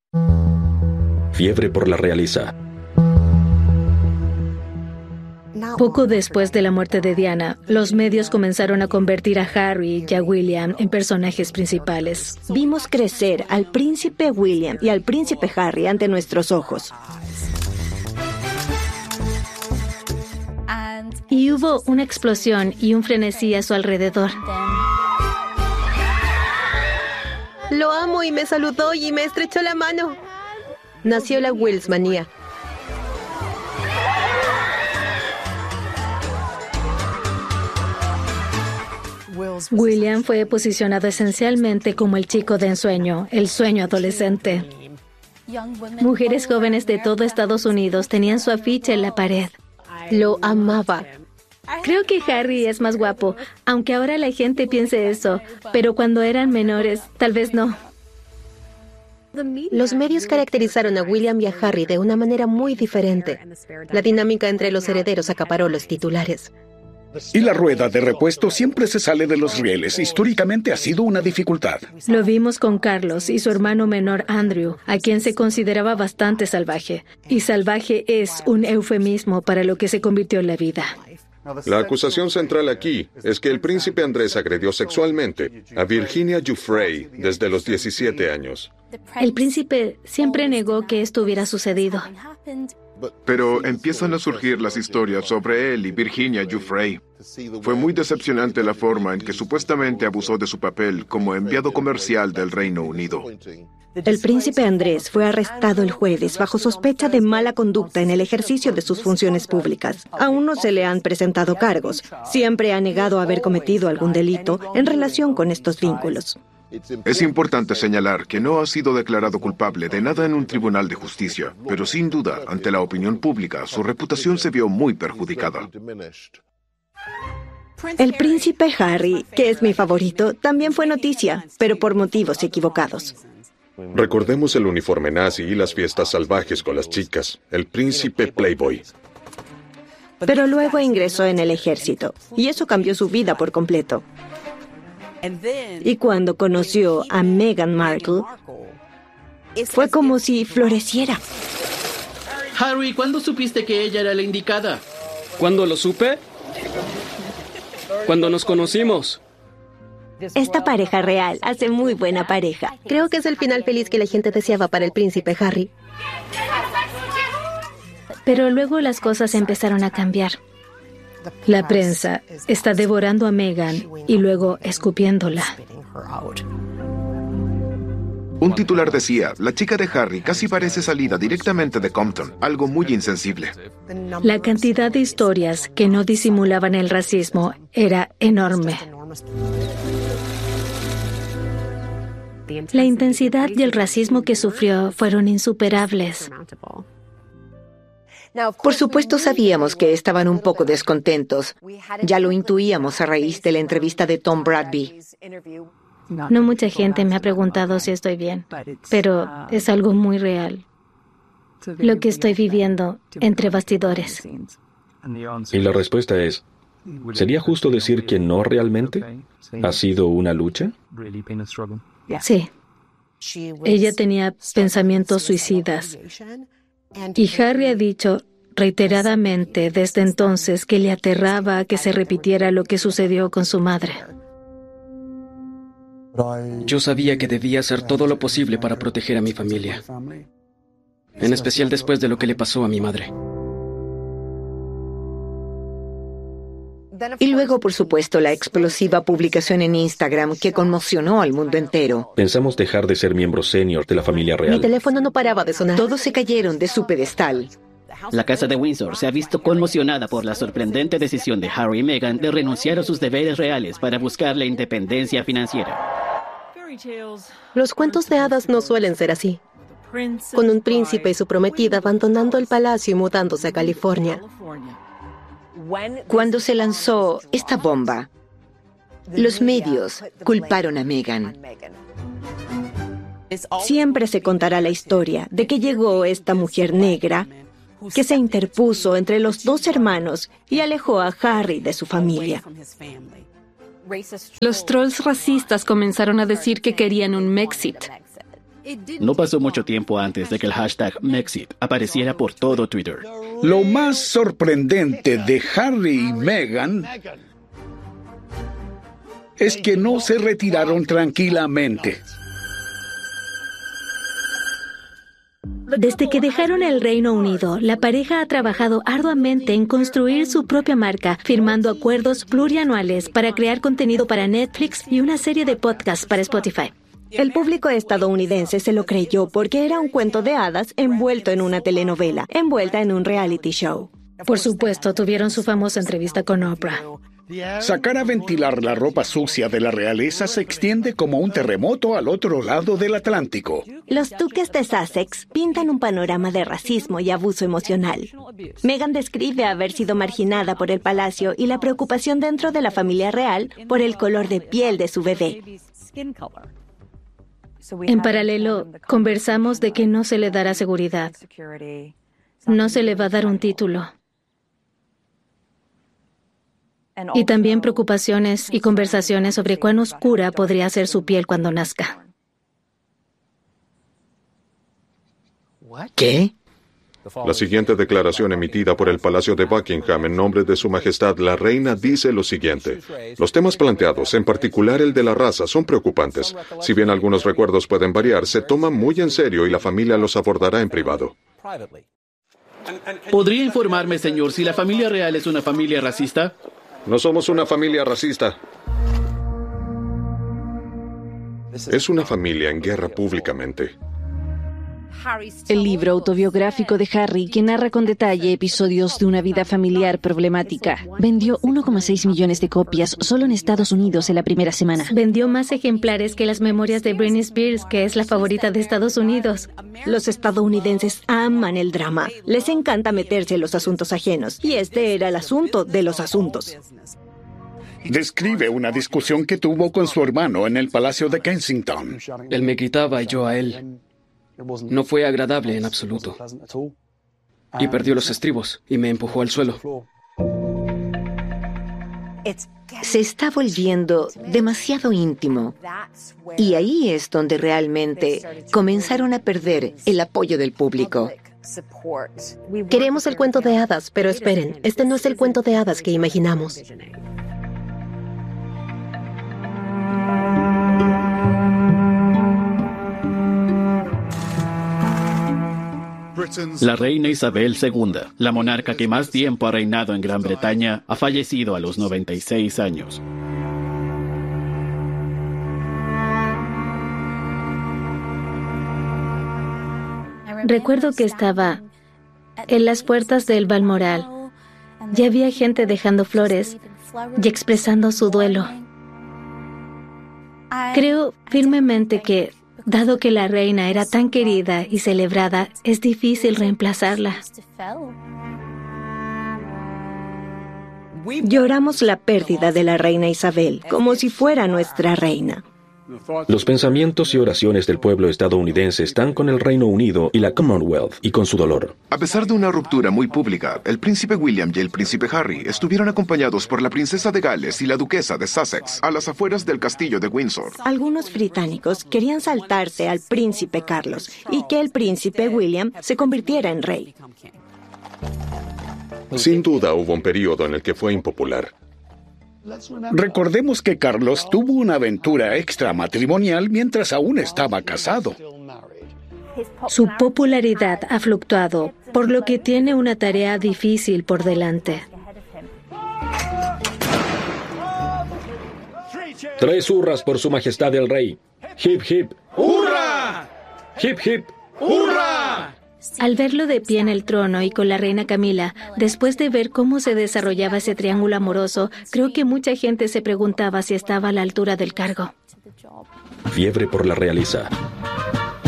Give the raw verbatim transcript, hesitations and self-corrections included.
Fiebre por la realeza. Poco después de la muerte de Diana, los medios comenzaron a convertir a Harry y a William en personajes principales. Vimos crecer al príncipe William y al príncipe Harry ante nuestros ojos. Y hubo una explosión y un frenesí a su alrededor. Lo amo y me saludó y me estrechó la mano. Nació la Wills-manía. William fue posicionado esencialmente como el chico de ensueño, el sueño adolescente. Mujeres jóvenes de todo Estados Unidos tenían su afiche en la pared. Lo amaba. Creo que Harry es más guapo, aunque ahora la gente piense eso, pero cuando eran menores, tal vez no. Los medios caracterizaron a William y a Harry de una manera muy diferente. La dinámica entre los herederos acaparó los titulares. Y la rueda de repuesto siempre se sale de los rieles. Históricamente ha sido una dificultad. Lo vimos con Carlos y su hermano menor Andrew, a quien se consideraba bastante salvaje. Y salvaje es un eufemismo para lo que se convirtió en la vida. La acusación central aquí es que el príncipe Andrés agredió sexualmente a Virginia Giuffre desde los diecisiete años. El príncipe siempre negó que esto hubiera sucedido. Pero empiezan a surgir las historias sobre él y Virginia Giuffre. Fue muy decepcionante la forma en que supuestamente abusó de su papel como enviado comercial del Reino Unido. El príncipe Andrés fue arrestado el jueves bajo sospecha de mala conducta en el ejercicio de sus funciones públicas. Aún no se le han presentado cargos. Siempre ha negado haber cometido algún delito en relación con estos vínculos. Es importante señalar que no ha sido declarado culpable de nada en un tribunal de justicia, pero sin duda, ante la opinión pública, su reputación se vio muy perjudicada. El príncipe Harry, que es mi favorito, también fue noticia, pero por motivos equivocados. Recordemos el uniforme nazi y las fiestas salvajes con las chicas. El príncipe Playboy. Pero luego ingresó en el ejército, y eso cambió su vida por completo. Y cuando conoció a Meghan Markle, fue como si floreciera. Harry, ¿cuándo supiste que ella era la indicada? ¿Cuándo lo supe? Cuando nos conocimos. Esta pareja real hace muy buena pareja. Creo que es el final feliz que la gente deseaba para el príncipe Harry. Pero luego las cosas empezaron a cambiar. La prensa está devorando a Meghan y luego escupiéndola. Un titular decía, la chica de Harry casi parece salida directamente de Compton, algo muy insensible. La cantidad de historias que no disimulaban el racismo era enorme. La intensidad y el racismo que sufrió fueron insuperables. Por supuesto sabíamos que estaban un poco descontentos. Ya lo intuíamos a raíz de la entrevista de Tom Bradby. No mucha gente me ha preguntado si estoy bien, pero es algo muy real. Lo que estoy viviendo entre bastidores. Y la respuesta es, ¿sería justo decir que no realmente? ¿Ha sido una lucha? Sí. Ella tenía pensamientos suicidas. Y Harry ha dicho reiteradamente desde entonces que le aterraba que se repitiera lo que sucedió con su madre. Yo sabía que debía hacer todo lo posible para proteger a mi familia, en especial después de lo que le pasó a mi madre. Y luego, por supuesto, la explosiva publicación en Instagram que conmocionó al mundo entero. Pensamos dejar de ser miembros senior de la familia real. Mi teléfono no paraba de sonar. Todos se cayeron de su pedestal. La Casa de Windsor se ha visto conmocionada por la sorprendente decisión de Harry y Meghan de renunciar a sus deberes reales para buscar la independencia financiera. Los cuentos de hadas no suelen ser así. Con un príncipe y su prometida abandonando el palacio y mudándose a California. Cuando se lanzó esta bomba, los medios culparon a Meghan. Siempre se contará la historia de que llegó esta mujer negra que se interpuso entre los dos hermanos y alejó a Harry de su familia. Los trolls racistas comenzaron a decir que querían un Mexit. No pasó mucho tiempo antes de que el hashtag Mexit apareciera por todo Twitter. Lo más sorprendente de Harry y Meghan es que no se retiraron tranquilamente. Desde que dejaron el Reino Unido, la pareja ha trabajado arduamente en construir su propia marca, firmando acuerdos plurianuales para crear contenido para Netflix y una serie de podcasts para Spotify. El público estadounidense se lo creyó porque era un cuento de hadas envuelto en una telenovela, envuelta en un reality show. Por supuesto, tuvieron su famosa entrevista con Oprah. Sacar a ventilar la ropa sucia de la realeza se extiende como un terremoto al otro lado del Atlántico. Los duques de Sussex pintan un panorama de racismo y abuso emocional. Meghan describe haber sido marginada por el palacio y la preocupación dentro de la familia real por el color de piel de su bebé. En paralelo, conversamos de que no se le dará seguridad. No se le va a dar un título. Y también preocupaciones y conversaciones sobre cuán oscura podría ser su piel cuando nazca. ¿Qué? La siguiente declaración emitida por el Palacio de Buckingham en nombre de Su Majestad la Reina dice lo siguiente. Los temas planteados, en particular el de la raza, son preocupantes. Si bien algunos recuerdos pueden variar, se toman muy en serio y la familia los abordará en privado. ¿Podría informarme, señor, si la familia real es una familia racista? No somos una familia racista. Es una familia en guerra públicamente. El libro autobiográfico de Harry, que narra con detalle episodios de una vida familiar problemática, vendió uno coma seis millones de copias solo en Estados Unidos en la primera semana. Vendió más ejemplares que las memorias de Britney Spears, que es la favorita de Estados Unidos. Los estadounidenses aman el drama. Les encanta meterse en los asuntos ajenos. Y este era el asunto de los asuntos. Describe una discusión que tuvo con su hermano en el Palacio de Kensington. Él me gritaba y yo a él. No fue agradable en absoluto. Y perdió los estribos y me empujó al suelo. Se está volviendo demasiado íntimo. Y ahí es donde realmente comenzaron a perder el apoyo del público. Queremos el cuento de hadas, pero esperen, este no es el cuento de hadas que imaginamos. La reina Isabel segunda, la monarca que más tiempo ha reinado en Gran Bretaña, ha fallecido a los noventa y seis años. Recuerdo que estaba en las puertas del Balmoral. Ya había gente dejando flores y expresando su duelo. Creo firmemente que, dado que la reina era tan querida y celebrada, es difícil reemplazarla. Lloramos la pérdida de la reina Isabel, como si fuera nuestra reina. Los pensamientos y oraciones del pueblo estadounidense están con el Reino Unido y la Commonwealth y con su dolor. A pesar de una ruptura muy pública, el príncipe William y el príncipe Harry estuvieron acompañados por la princesa de Gales y la duquesa de Sussex a las afueras del castillo de Windsor. Algunos británicos querían saltarse al príncipe Carlos y que el príncipe William se convirtiera en rey. Sin duda hubo un periodo en el que fue impopular. Recordemos que Carlos tuvo una aventura extramatrimonial mientras aún estaba casado. Su popularidad ha fluctuado, por lo que tiene una tarea difícil por delante. Tres hurras por Su Majestad el Rey. Hip, hip. ¡Hurra! Hip, hip. ¡Hurra! Al verlo de pie en el trono y con la reina Camila, después de ver cómo se desarrollaba ese triángulo amoroso, creo que mucha gente se preguntaba si estaba a la altura del cargo. Fiebre por la realeza.